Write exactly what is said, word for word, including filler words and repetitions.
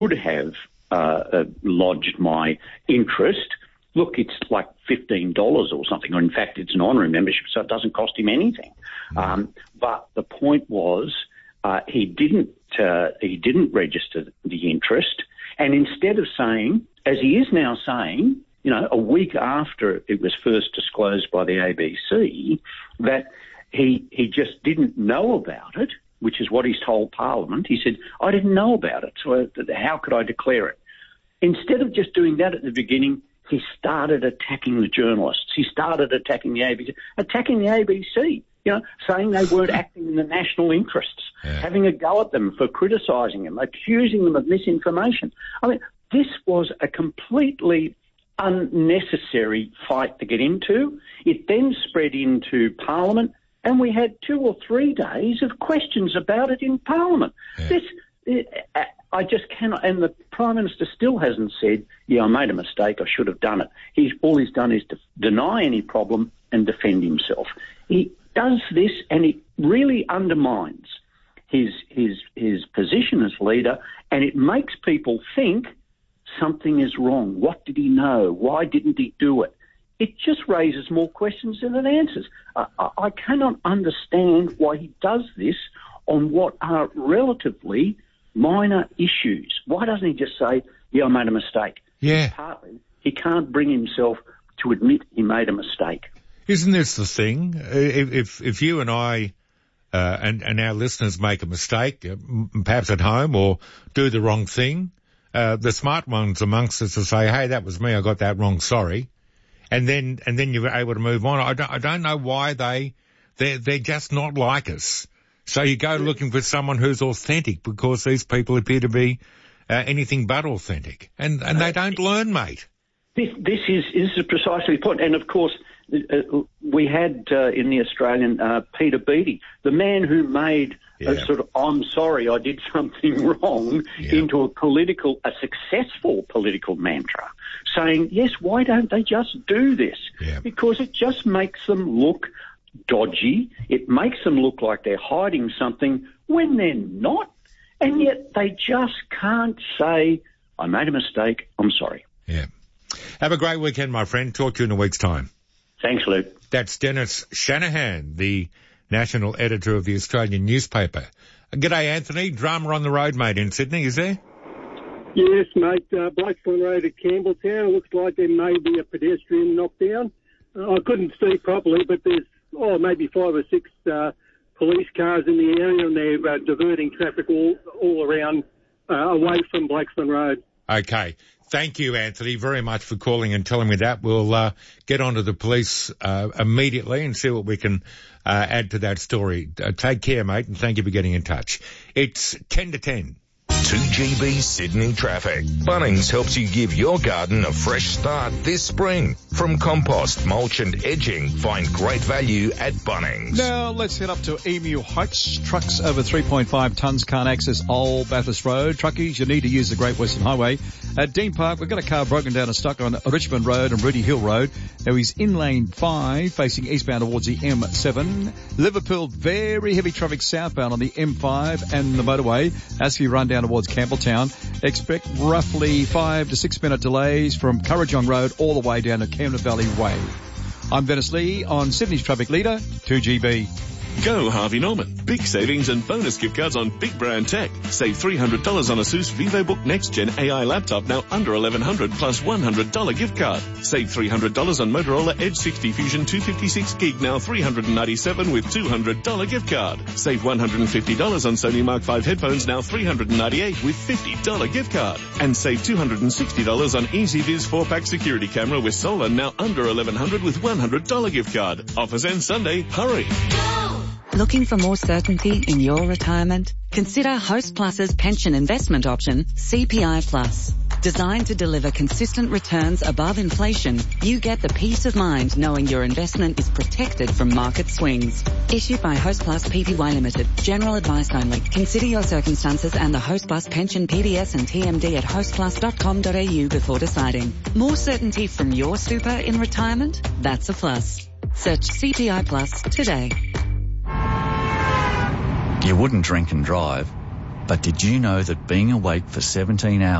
would have uh, uh, lodged my interest. Look, it's like fifteen dollars or something, or in fact, it's an honorary membership, so it doesn't cost him anything. Um, but the point was, uh, he didn't uh, he didn't register the interest, and instead of saying, as he is now saying, you know, a week after it was first disclosed by the A B C, that he he just didn't know about it, which is what he's told Parliament. He said, I didn't know about it, so how could I declare it? Instead of just doing that at the beginning, he started attacking the journalists. He started attacking the A B C, attacking the A B C, you know, saying they weren't acting in the national interests, yeah. having a go at them for criticising them, accusing them of misinformation. I mean, this was a completely unnecessary fight to get into. It then spread into Parliament, and we had two or three days of questions about it in Parliament. Yeah. This, it, I just cannot, and the Prime Minister still hasn't said, yeah, I made a mistake, I should have done it. He's, all he's done is to deny any problem and defend himself. He does this, and it really undermines his, his, his position as leader, and it makes people think something is wrong. What did he know? Why didn't he do it? It just raises more questions than it answers. I, I, I cannot understand why he does this on what are relatively minor issues. Why doesn't he just say, yeah, I made a mistake? Yeah. Partly, he can't bring himself to admit he made a mistake. Isn't this the thing? If if, if you and I uh, and, and our listeners make a mistake, uh, perhaps at home, or do the wrong thing, uh, the smart ones amongst us will say, hey, that was me, I got that wrong, sorry. And then and then you're able to move on. I don't, I don't know why they, they're, they're just not like us. So you go looking for someone who's authentic, because these people appear to be uh, anything but authentic. And, and they don't learn, mate. This, this is, this is precisely the point. And, of course, uh, we had uh, in the Australian uh, Peter Beattie, the man who made yeah. a sort of, I'm sorry, I did something wrong, yeah. into a political, a successful political mantra, saying, yes, why don't they just do this? Yeah. Because it just makes them look dodgy. It makes them look like they're hiding something when they're not, and yet they just can't say, I made a mistake, I'm sorry. Yeah. Have a great weekend, my friend. Talk to you in a week's time. Thanks, Luke. That's Dennis Shanahan, the national editor of the Australian newspaper. G'day, Anthony. Drama on the road, mate, in Sydney, is there? Yes, mate. Uh, Blackstone Road at Campbelltown. Looks like there may be a pedestrian knockdown. Uh, I couldn't see properly, but there's oh, maybe five or six uh, police cars in the area, and they're uh, diverting traffic all, all around uh, away from Blackstone Road. Okay. Thank you, Anthony, very much for calling and telling me that. We'll uh, get onto the police uh, immediately and see what we can uh, add to that story. Uh, take care, mate, and thank you for getting in touch. It's ten to ten. two G B Sydney traffic. Bunnings helps you give your garden a fresh start this spring. From compost, mulch and edging, find great value at Bunnings. Now let's head up to Emu Heights. Trucks over three point five tonnes can't access Old Bathurst Road. Truckies, you need to use the Great Western Highway. At Dean Park, we've got a car broken down and stuck on Richmond Road and Rudy Hill Road. Now he's in lane five, facing eastbound towards the M seven. Liverpool, very heavy traffic southbound on the M five and the motorway. As you run down towards Campbelltown, expect roughly five to six minute delays from Currajong Road all the way down to Camden Valley Way. I'm Dennis Lee on Sydney's Traffic Leader, two G B. Go Harvey Norman. Big savings and bonus gift cards on big brand tech. Save three hundred dollars on ASUS VivoBook Next Gen A I laptop, now under eleven hundred dollars plus one hundred dollars gift card. Save three hundred dollars on Motorola Edge sixty Fusion two fifty-six gig, now three hundred ninety-seven dollars with two hundred dollars gift card. Save one hundred fifty dollars on Sony Mark five headphones, now three hundred ninety-eight dollars with fifty dollars gift card. And save two hundred sixty dollars on EasyViz four pack security camera with solar, now under eleven hundred dollars with one hundred dollars gift card. Offers end Sunday. Hurry. Looking for more certainty in your retirement? Consider Host Plus's pension investment option, C P I Plus. Designed to deliver consistent returns above inflation, you get the peace of mind knowing your investment is protected from market swings. Issued by Host Plus Pty Limited. General advice only. Consider your circumstances and the Host Plus pension P D S and T M D at host plus dot com dot a u before deciding. More certainty from your super in retirement? That's a plus. Search C P I Plus today. You wouldn't drink and drive, But did you know that being awake for seventeen hours